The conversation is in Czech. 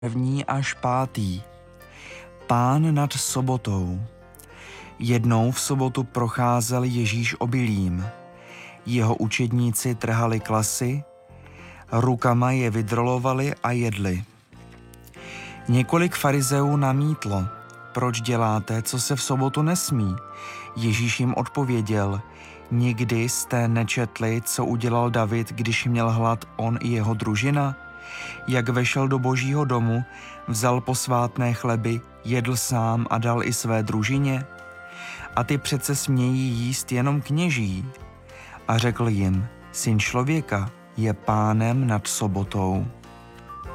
1. až 5. Pán nad sobotou. Jednou v sobotu procházel Ježíš obilím. Jeho učedníci trhali klasy, rukama je vydrolovali a jedli. Několik farizeů namítlo: proč děláte, co se v sobotu nesmí? Ježíš jim odpověděl: nikdy jste nečetli, co udělal David, když měl hlad on i jeho družina? Jak vešel do Božího domu, vzal posvátné chleby, jedl sám a dal i své družině? A ty přece smějí jíst jenom kněží. A řekl jim: Syn člověka je pánem nad sobotou.